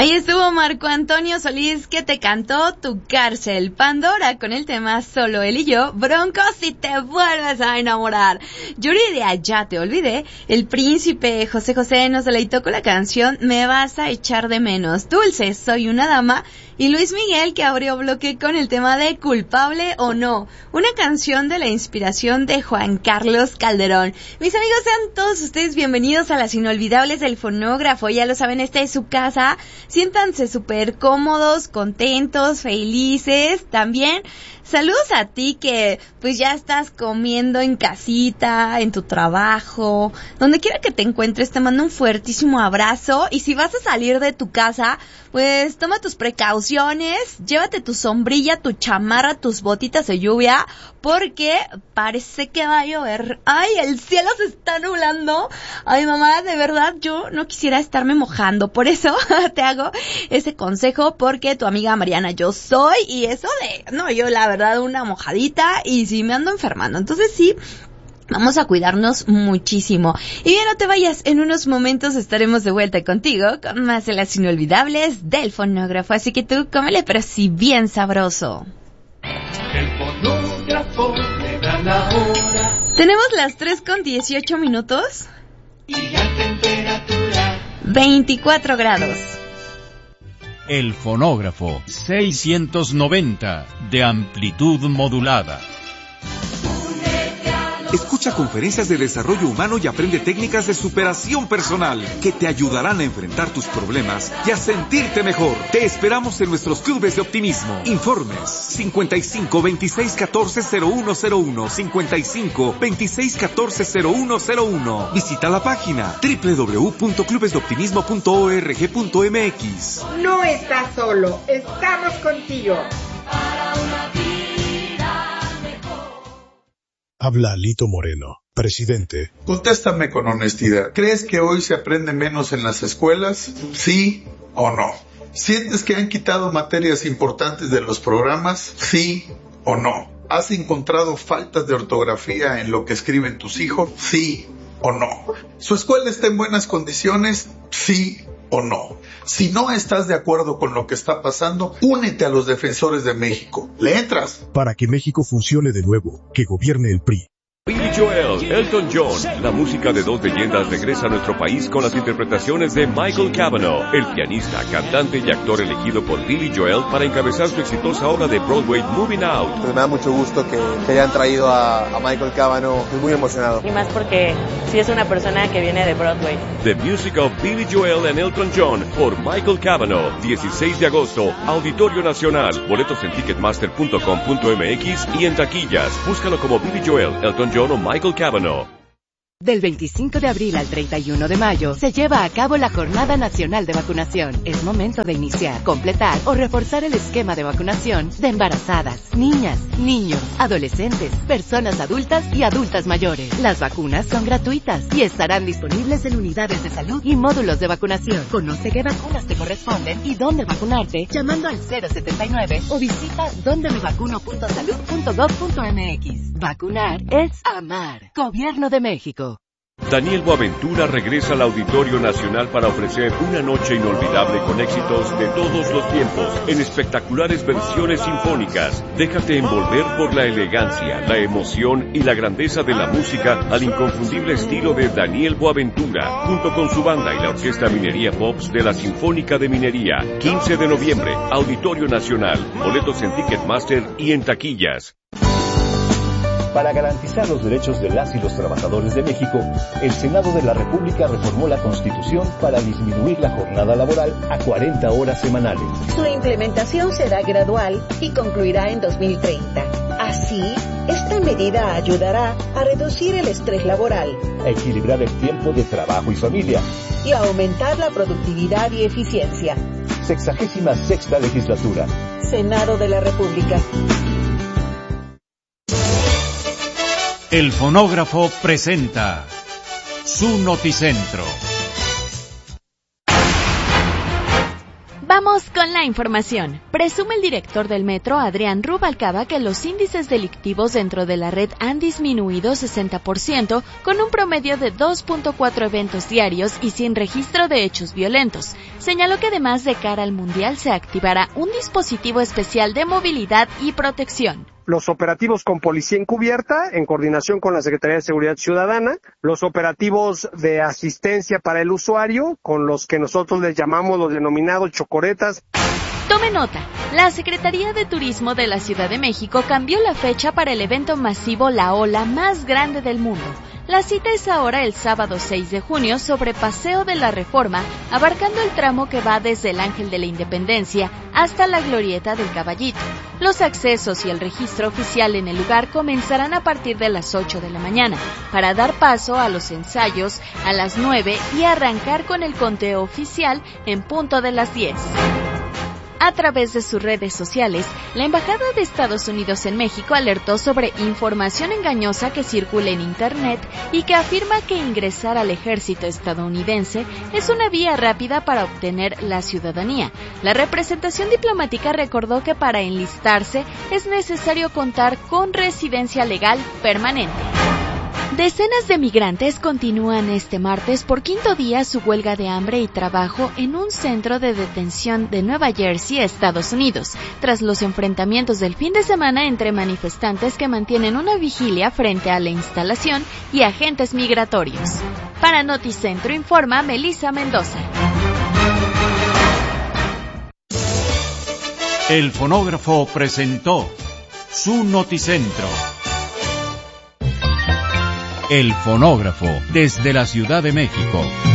Ahí estuvo Marco Antonio Solís, que te cantó Tu Cárcel. Pandora con el tema Solo él y yo. Bronco si te vuelves a enamorar. Yuridia, Ya te olvidé. El Príncipe José José nos deleitó con la canción Me vas a echar de menos. Dulce, Soy una dama. Y Luis Miguel, que abrió bloque con el tema de Culpable o no, una canción de la inspiración de Juan Carlos Calderón. Mis amigos, sean todos ustedes bienvenidos a las inolvidables del fonógrafo. Ya lo saben, esta es su casa. Siéntanse súper cómodos, contentos, felices. También saludos a ti que pues ya estás comiendo en casita, en tu trabajo, donde quiera que te encuentres. Te mando un fuertísimo abrazo. Y si vas a salir de tu casa, pues toma tus precauciones, llévate tu sombrilla, tu chamarra, tus botitas de lluvia, porque parece que va a llover. Ay, el cielo se está nublando. Ay, mamá, de verdad yo no quisiera estarme mojando, por eso te hago ese consejo, porque tu amiga Mariana yo soy, y eso yo la verdad una mojadita y sí me ando enfermando. Entonces sí, vamos a cuidarnos muchísimo. Y bien, no te vayas, en unos momentos estaremos de vuelta contigo con más de las inolvidables del fonógrafo. Así que tú cómele, pero sí bien sabroso. El fonógrafo le da la hora. Tenemos las 3:18. Y la temperatura 24 grados. El fonógrafo 690 de amplitud modulada. Escucha conferencias de desarrollo humano y aprende técnicas de superación personal que te ayudarán a enfrentar tus problemas y a sentirte mejor. Te esperamos en nuestros clubes de optimismo. Informes 55 26 14 0101, 55 26 14 0101. Visita la página www.clubesdeoptimismo.org.mx. No estás solo, estamos contigo. Habla Lito Moreno, presidente. Contéstame con honestidad. ¿Crees que hoy se aprende menos en las escuelas? ¿Sí o no? ¿Sientes que han quitado materias importantes de los programas? ¿Sí o no? ¿Has encontrado faltas de ortografía en lo que escriben tus hijos? ¿Sí o no? ¿Su escuela está en buenas condiciones? ¿Sí o no? Si no estás de acuerdo con lo que está pasando, únete a los defensores de México. ¿Le entras? Para que México funcione de nuevo, que gobierne el PRI. Billy Joel, Elton John, la música de dos leyendas regresa a nuestro país con las interpretaciones de Michael Cavanaugh, el pianista, cantante y actor elegido por Billy Joel para encabezar su exitosa obra de Broadway Moving Out. Pues me da mucho gusto que hayan traído a Michael Cavanaugh, estoy muy emocionado. Y más porque sí es una persona que viene de Broadway. The Music of Billy Joel and Elton John por Michael Cavanaugh, 16 de agosto, Auditorio Nacional, boletos en ticketmaster.com.mx y en taquillas. Búscalo como Billy Joel, Elton John o Michael Cavanaugh. Del 25 de abril al 31 de mayo se lleva a cabo la Jornada Nacional de Vacunación. Es momento de iniciar, completar o reforzar el esquema de vacunación de embarazadas, niñas, niños, adolescentes, personas adultas y adultas mayores. Las vacunas son gratuitas y estarán disponibles en unidades de salud y módulos de vacunación. Conoce qué vacunas te corresponden y dónde vacunarte llamando al 079 o visita dondemevacuno.salud.gov.mx. Vacunar es amar. Gobierno de México. Daniel Boaventura regresa al Auditorio Nacional para ofrecer una noche inolvidable con éxitos de todos los tiempos, en espectaculares versiones sinfónicas. Déjate envolver por la elegancia, la emoción y la grandeza de la música al inconfundible estilo de Daniel Boaventura, junto con su banda y la Orquesta Minería Pops de la Sinfónica de Minería. 15 de noviembre, Auditorio Nacional. Boletos en Ticketmaster y en taquillas. Para garantizar los derechos de las y los trabajadores de México, el Senado de la República reformó la Constitución para disminuir la jornada laboral a 40 horas semanales. Su implementación será gradual y concluirá en 2030. Así, esta medida ayudará a reducir el estrés laboral, a equilibrar el tiempo de trabajo y familia y a aumentar la productividad y eficiencia. 66ª legislatura. Senado de la República. El fonógrafo presenta su noticentro. Vamos con la información. Presume el director del metro, Adrián Rubalcaba, que los índices delictivos dentro de la red han disminuido 60%, con un promedio de 2.4 eventos diarios y sin registro de hechos violentos. Señaló que además de cara al Mundial se activará un dispositivo especial de movilidad y protección. Los operativos con policía encubierta, en coordinación con la Secretaría de Seguridad Ciudadana, los operativos de asistencia para el usuario, con los que nosotros les llamamos los denominados chocoretas. Tome nota, la Secretaría de Turismo de la Ciudad de México cambió la fecha para el evento masivo La Ola más grande del mundo. La cita es ahora el sábado 6 de junio sobre Paseo de la Reforma, abarcando el tramo que va desde el Ángel de la Independencia hasta la Glorieta del Caballito. Los accesos y el registro oficial en el lugar comenzarán a partir de las 8 de la mañana, para dar paso a los ensayos a las 9 y arrancar con el conteo oficial en punto de las 10. A través de sus redes sociales, la Embajada de Estados Unidos en México alertó sobre información engañosa que circula en Internet y que afirma que ingresar al ejército estadounidense es una vía rápida para obtener la ciudadanía. La representación diplomática recordó que para enlistarse es necesario contar con residencia legal permanente. Decenas de migrantes continúan este martes por quinto día su huelga de hambre y trabajo en un centro de detención de Nueva Jersey, Estados Unidos, tras los enfrentamientos del fin de semana entre manifestantes que mantienen una vigilia frente a la instalación y agentes migratorios. Para Noticentro informa Melissa Mendoza. El fonógrafo presentó su Noticentro. El fonógrafo, desde la Ciudad de México.